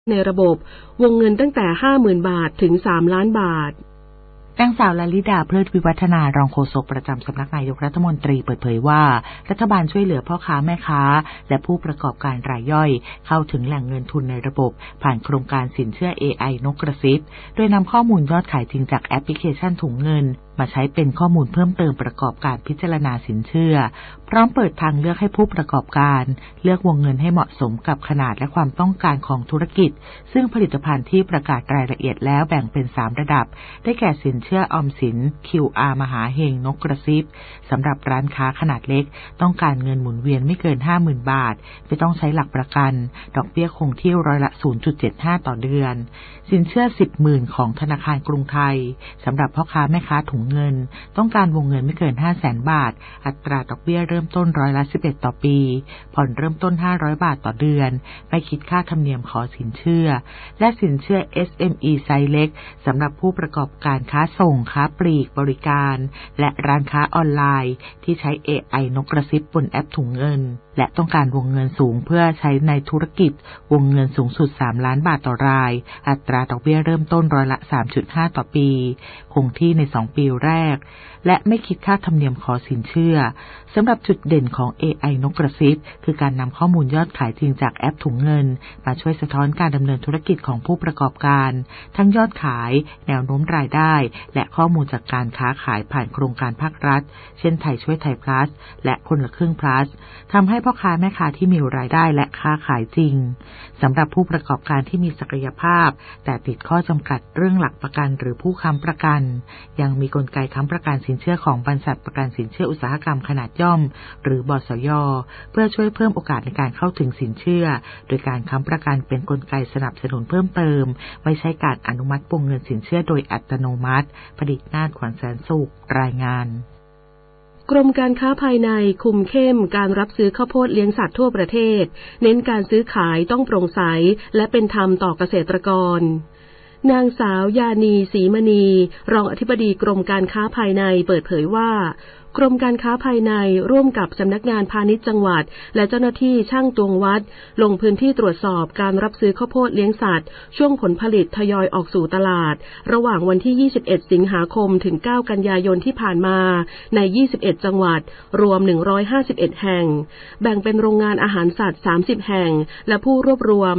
ในระบบวงเงินตั้งแต่ 50,000 บาทถึง 3 ล้านบาทนางสาวลลิดาเพลิดวิวัฒนารองโฆษกประจำสำนักนายกรัฐมนตรีเปิดเผยว่ารัฐบาลช่วยเหลือพ่อค้าแม่ค้าและผู้ประกอบการรายย่อยเข้าถึงแหล่งเงินทุนในระบบผ่านโครงการสินเชื่อ AI นกกระซิบโดยนำข้อมูลยอดขายจริงจากแอปพลิเคชันถุงเงินมาใช้เป็นข้อมูลเพิ่มเติมประกอบการพิจารณาสินเชื่อพร้อมเปิดทางเลือกให้ผู้ประกอบการเลือกวงเงินให้เหมาะสมกับขนาดและความต้องการของธุรกิจซึ่งผลิตภัณฑ์ที่ประกาศรายละเอียดแล้วแบ่งเป็น3ระดับได้แก่สินเชื่อออมสิน QR มหาเฮงนกกระซิบสำหรับร้านค้าขนาดเล็กต้องการเงินหมุนเวียนไม่เกิน 50,000 บาทไม่ต้องใช้หลักประกันดอกเบี้ยคงที่ร้อยละ 0.75 ต่อเดือนสินเชื่อ 10,000 ของธนาคารกรุงไทยสำหรับพ่อค้าแม่ค้าถุงเงินต้องการวงเงินไม่เกิน 500,000 บาทอัตราดอกเบี้ยเริ่มต้นร้อยละ 11 ต่อปีผ่อนเริ่มต้น500 บาทต่อเดือนไม่คิดค่าธรรมเนียมขอสินเชื่อและสินเชื่อ SME ไซส์เล็กสำหรับผู้ประกอบการค้าส่งค้าปลีกบริการและร้านค้าออนไลน์ที่ใช้ AI นกกระซิบบนแอปถุงเงินและต้องการวงเงินสูงเพื่อใช้ในธุรกิจวงเงินสูงสุด3 ล้านบาทต่อรายอัตราดอกเบี้ยเริ่มต้นร้อยละ 3.5 ต่อปีคงที่ใน2 ปีแรกและไม่คิดค่าธรรมเนียมขอสินเชื่อสำหรับจุดเด่นของ AI นกกระซิบคือการนำข้อมูลยอดขายจริงจากแอปถุงเงินมาช่วยสะท้อนการดำเนินธุรกิจของผู้ประกอบการทั้งยอดขายแนวโน้มรายได้และข้อมูลจากการค้าขายผ่านโครงการภาครัฐเช่นไทยช่วยไทย plus และคนละครึ่ง plus ทำให้พ่อค้าแม่ค้าที่มีรายได้และค้าขายจริงสำหรับผู้ประกอบการที่มีศักยภาพแต่ติดข้อจำกัดเรื่องหลักประกันหรือผู้ค้ำประกันยังมีกลไกค้ำประกันสินเชื่อของบริษัทประกันสินเชื่ออุตสาหกรรมขนาดย่อมหรือบสย.เพื่อช่วยเพิ่มโอกาสในการเข้าถึงสินเชื่อโดยการค้ำประกันเป็นกลไกสนับสนุนเพิ่มเติมไม่ใช่การอนุมัติวงเงินสินเชื่อโดยอัตโนมัติผลิตนาฏขวัญแสนสุขรายงานกรมการค้าภายในคุมเข้มการรับซื้อข้าวโพดเลี้ยงสัตว์ทั่วประเทศเน้นการซื้อขายต้องโปร่งใสและเป็นธรรมต่อเกษตรกรนางสาวยานีศรีมณีรองอธิบดีกรมการค้าภายในเปิดเผยว่ากรมการค้าภายในร่วมกับสำนักงานพาณิชย์จังหวัดและเจ้าหน้าที่ช่างตวงวัดลงพื้นที่ตรวจสอบการรับซื้อข้าวโพดเลี้ยงสัตว์ช่วงผลผลิตทยอยออกสู่ตลาดระหว่างวันที่ 21 สิงหาคมถึง 9 กันยายนที่ผ่านมาใน 21 จังหวัดรวม 151 แห่งแบ่งเป็นโรงงานอาหารสัตว์ 30 แห่งและผู้รวบรวม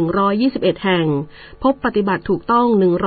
121 แห่งพบปฏิบัติถูกต้อง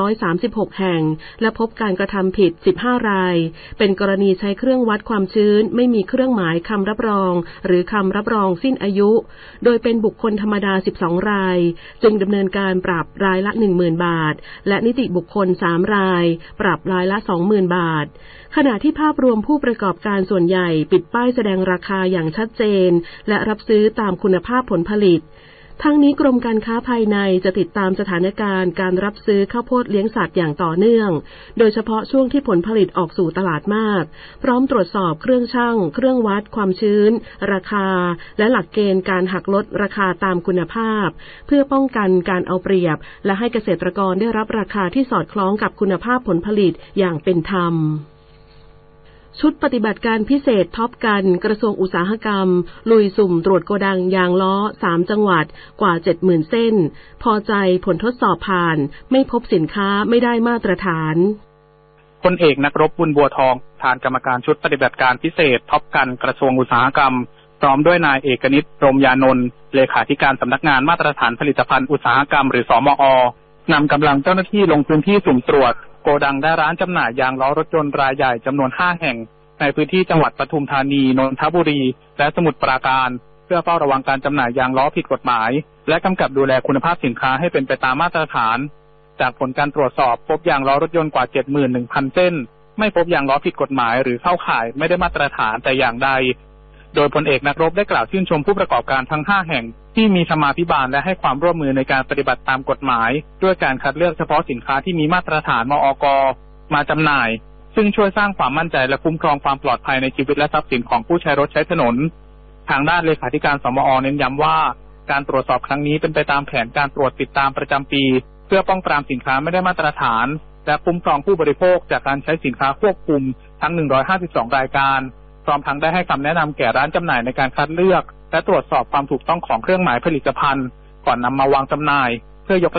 136 แห่งและพบการกระทำผิด 15 รายเป็นกรณีใช้เครื่องวัดความชื้นไม่มีเครื่องหมายคำรับรองหรือคำรับรองสิ้นอายุโดยเป็นบุคคลธรรมดา12รายจึงดำเนินการปรับรายละ 10,000 บาทและนิติบุคคล3รายปรับรายละ 20,000 บาทขณะที่ภาพรวมผู้ประกอบการส่วนใหญ่ปิดป้ายแสดงราคาอย่างชัดเจนและรับซื้อตามคุณภาพผลผลิตทั้งนี้กรมการค้าภายในจะติดตามสถานการณ์การรับซื้อข้าวโพดเลี้ยงสัตว์อย่างต่อเนื่องโดยเฉพาะช่วงที่ผลผลิตออกสู่ตลาดมากพร้อมตรวจสอบเครื่องชั่งเครื่องวัดความชื้นราคาและหลักเกณฑ์การหักลดราคาตามคุณภาพเพื่อป้องกันการเอาเปรียบและให้เกษตรกรได้รับราคาที่สอดคล้องกับคุณภาพผลผลิตอย่างเป็นธรรมชุดปฏิบัติการพิเศษท็อปกันกระทรวงอุตสาหกรรมลุยสุ่มตรวจโกดังยางล้อ3จังหวัดกว่า 70,000 เส้นพอใจผลทดสอบผ่านไม่พบสินค้าไม่ได้มาตรฐานพลเอกนักรบบุญบัวทองประธานกรรมการชุดปฏิบัติการพิเศษท็อปกันกระทรวงอุตสาหกรรมพร้อมด้วยนายเอกนิตรมยานนท์เลขาธิการสำนักงานมาตรฐานผลิตภัณฑ์อุตสาหกรรมหรือสมอนำกำลังเจ้าหน้าที่ลงพื้นที่สุ่มตรวจโกดังและร้านจำหน่ายยางล้อรถยนต์รายใหญ่จำนวน5แห่งในพื้นที่จังหวัดปทุมธานีนนทบุรีและสมุทรปราการเพื่อเฝ้าระวังการจำหน่ายยางล้อผิดกฎหมายและกำกับดูแลคุณภาพสินค้าให้เป็นไปตามมาตรฐานจากผลการตรวจสอบพบยางล้อรถยนต์กว่า 71,000 เส้นไม่พบยางล้อผิดกฎหมายหรือเข้าข่ายไม่ได้มาตรฐานแต่อย่างใดโดยพลเอกนักรบได้กล่าวชื่นชมผู้ประกอบการทั้ง5แห่งที่มีสมาภิบาลและให้ความร่วมมือในการปฏิบัติตามกฎหมายด้วยการคัดเลือกเฉพาะสินค้าที่มีมาตรฐานมอก.มาจำหน่ายซึ่งช่วยสร้างความมั่นใจและคุ้มครองความปลอดภัยในชีวิตและทรัพย์สินของผู้ใช้รถใช้ถนนทางด้านเลขาธิการสมอ.เน้นย้ำว่าการตรวจสอบครั้งนี้เป็นไปตามแผนการตรวจติดตามประจำปีเพื่อป้องปรามสินค้าไม่ได้มาตรฐานและคุ้มครองผู้บริโภคจากการใช้สินค้าควบคุมทั้ง152รายการพร้อมทั้งได้ให้คำแนะนำแก่ร้านจำหน่ายในการคัดเลือกและตรวจสอบความถูกต้องของเครื่องหมายผลิตภัณฑ์ก่อนนำมาวางจำหน่ายเพื่อยก